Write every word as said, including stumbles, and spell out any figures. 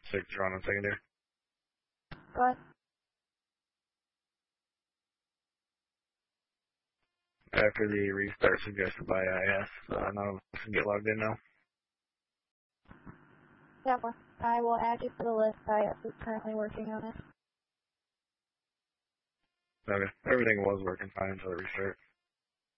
six are on secondary. Go ahead. After the restart suggested by I S, uh, none of us can get logged in now. Yeah, well, I will add you to the list. I S is currently working on it. Okay. Everything was working fine until the restart.